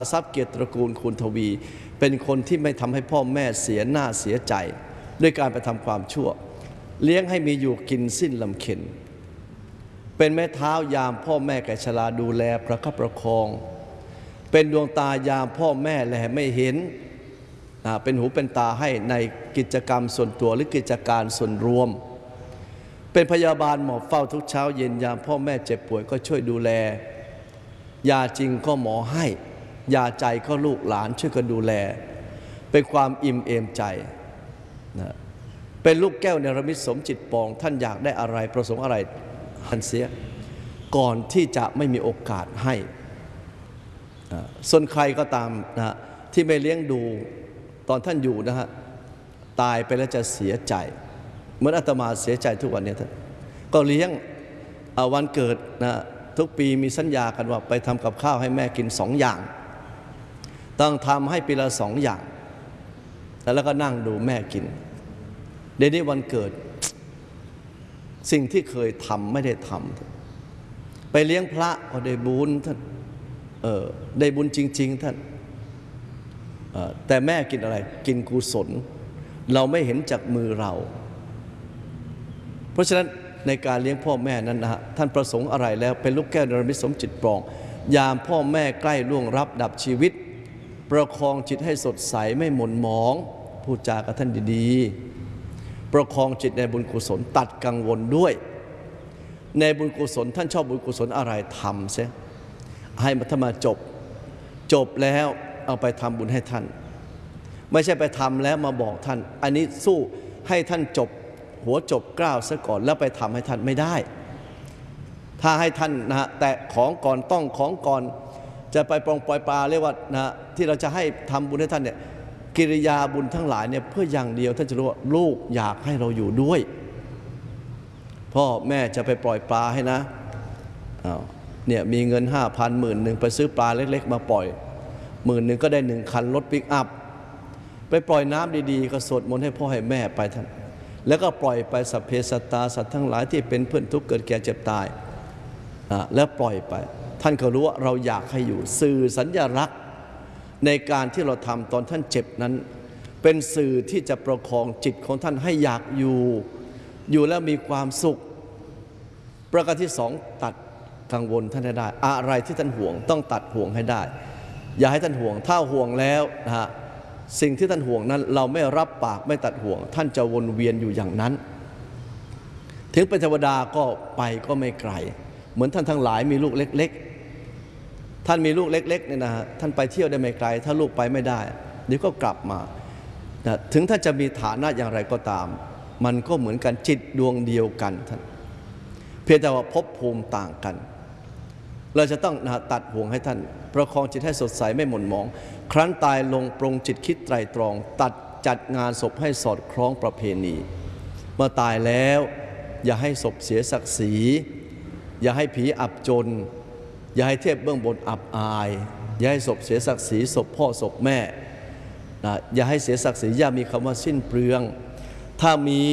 ทรัพย์เกียรติตระกูลคูณทวีเป็นคนที่ไม่ทำให้พ่อแม่เสียหน้าเสียใจด้วยการไปทำความชั่วเลี้ยงให้มีอยู่กินสิ้นลำเค็ญเป็นแม่เท้ายามพ่อแม่แก่ชราดูแลประคับประคองเป็นดวงตายามพ่อแม่แลไม่เห็นเป็นหูเป็นตาให้ในกิจกรรมส่วนตัวหรือกิจการส่วนรวมเป็นพยาบาลหมอบเฝ้าทุกเช้าเย็นยามพ่อแม่เจ็บป่วยก็ช่วยดูแลยาจริงก็หมอให้ยาใจก็ลูกหลานช่วยกันดูแลเป็นความอิ่มเอมใจนะเป็นลูกแก้วเนรมิตสมจิตปองท่านอยากได้อะไรประสงค์อะไรท่านเสียก่อนที่จะไม่มีโอกาสให้ส่วนใครก็ตามนะที่ไม่เลี้ยงดูตอนท่านอยู่นะฮะตายไปแล้วจะเสียใจเหมือนอาตมาเสียใจทุกวันนี้ท่านก็เลี้ยงวันเกิดนะทุกปีมีสัญญากันว่าไปทำกับข้าวให้แม่กิน2 อย่างต้องทำให้ปีละ2 อย่างแล้วก็นั่งดูแม่กินเดี๋ยวนี้วันเกิดสิ่งที่เคยทำไม่ได้ทำไปเลี้ยงพระก็ได้บุญท่านได้บุญจริงๆท่านแต่แม่กินอะไรกินกุศลเราไม่เห็นจากมือเราเพราะฉะนั้นในการเลี้ยงพ่อแม่นั้นนะฮะท่านประสงค์อะไรแล้วเป็นลูกแก้วเนรมิตสมจิตปองยามพ่อแม่ใกล้ล่วงรับดับชีวิตประคองจิตให้สดใสไม่หม่นหมองพูดจากับท่านดีๆประคองจิตในบุญกุศลตัดกังวลด้วยในบุญกุศลท่านชอบบุญกุศลอะไรทำเสียให้มาทำมาจบแล้วเอาไปทำบุญให้ท่านไม่ใช่ไปทำแล้วมาบอกท่านอันนี้สู้ให้ท่านจบหัวจบกล้าวซะก่อนแล้วไปทำให้ท่านไม่ได้ถ้าให้ท่านนะฮะแต่ของก่อนต้องของก่อนจะไปปล่อยปลาเรียกว่านะที่เราจะให้ทำบุญให้ท่านเนี่ยกิริยาบุญทั้งหลายเนี่ยเพื่ออย่างเดียวท่านจะรู้ว่าลูกอยากให้เราอยู่ด้วยพ่อแม่จะไปปล่อยปลาให้นะเนี่ยมีเงิน5,000 10,000ไปซื้อปลาเล็กๆมาปล่อย10,000ก็ได้1 คันรถปิกอัพไปปล่อยน้ำดีๆก็สวดมนต์ให้พ่อให้แม่ไปท่านแล้วก็ปล่อยไปสัพเพสัตตาสัตว์ทั้งหลายที่เป็นเพื่อนทุกข์เกิดแก่เจ็บตายแล้วปล่อยไปท่านก็รู้ว่าเราอยากให้อยู่สื่อสัญลักษณ์ในการที่เราทำตอนท่านเจ็บนั้นเป็นสื่อที่จะประคองจิตของท่านให้อยากอยู่แล้วมีความสุขประการที่2ตัดกังวลท่านให้ได้อะไรที่ท่านห่วงต้องตัดห่วงให้ได้อย่าให้ท่านห่วงถ้าห่วงแล้วนะฮะสิ่งที่ท่านห่วงนั้นเราไม่รับปากไม่ตัดห่วงท่านจะวนเวียนอยู่อย่างนั้นถึงเป็นเทวดาก็ไปก็ไม่ไกลเหมือนท่านทั้งหลายมีลูกเล็กๆท่านมีลูกเล็กๆเนี่ยนะฮะท่านไปเที่ยวได้ไม่ไกลถ้าลูกไปไม่ได้เดี๋ยวก็กลับมาถึงท่านจะมีฐานะอย่างไรก็ตามมันก็เหมือนกันจิตดวงเดียวกันท่านเพียงแต่ว่าภพภูมิต่างกันเราจะต้องตัดห่วงให้ท่านประคองจิตให้สดใสไม่หม่นหมองครั้นตายลงปรงจิตคิดไตรตรองตัดจัดงานศพให้สอดคล้องประเพณีเมื่อตายแล้วอย่าให้ศพเสียศักดิ์ศรีอย่าให้ผีอับจนอย่าให้เทพเบื้องบนอับอายอย่าให้ศพเสียศักดิ์ศรีศพพ่อศพแม่อย่าให้เสียศักดิ์ศรีอย่ามีคำว่าสิ้นเปลืองถ้ามี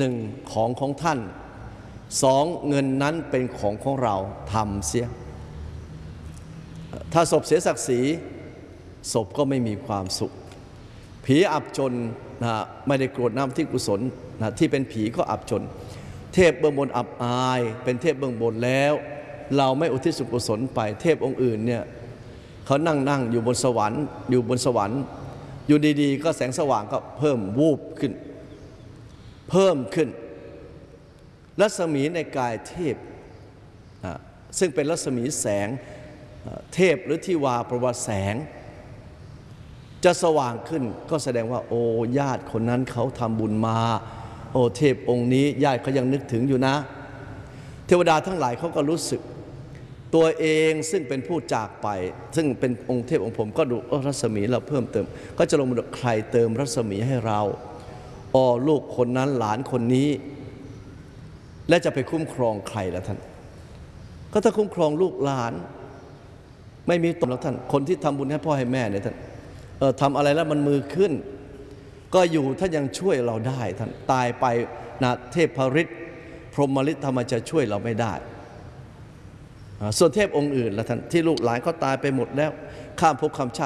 1ของท่าน2เงินนั้นเป็นของเราทำเสียถ้าศพเสียศักดิ์ศรีศพก็ไม่มีความสุขผีอับจนไม่ได้กรวดน้ำที่กุศลที่เป็นผีก็อับจนเทพเบื้องบนอับอายเป็นเทพเบื้องบนแล้วเราไม่อุทิศกุศลไปเทพองค์อื่นเนี่ยเขานั่งอยู่บนสวรรค์อยู่ดีๆก็แสงสว่างก็เพิ่มวูบขึ้นรัศมีในกายเทพซึ่งเป็นรัศมีแสงเทพหรือทิวาประวัติแสงจะสว่างขึ้นก็แสดงว่าโอ้ญาติคนนั้นเขาทำบุญมาโอ้เทพองค์นี้ญาติเขายังนึกถึงอยู่นะเทวดาทั้งหลายเขาก็รู้สึกตัวเองซึ่งเป็นผู้จากไปซึ่งเป็นองค์เทพองค์ผมก็ดูรัศมีเราเพิ่มเติมก็จะลงมาดูใครเติมรัศมีให้เราลูกคนนั้นหลานคนนี้และจะไปคุ้มครองใครล่ะท่านก็ถ้าคุ้มครองลูกหลานไม่มีตนแล้วท่านคนที่ทำบุญให้พ่อให้แม่เนี่ยท่านทำอะไรแล้วมันมือขึ้นก็อยู่ท่านยังช่วยเราได้ท่านตายไปนะเทพฤทธิ์พรหมฤทธิ์ทำไมจะช่วยเราไม่ได้ส่วนเทพองค์อื่นล่ะท่านที่ลูกหลานก็ตายไปหมดแล้วข้ามภพข้ามชาติ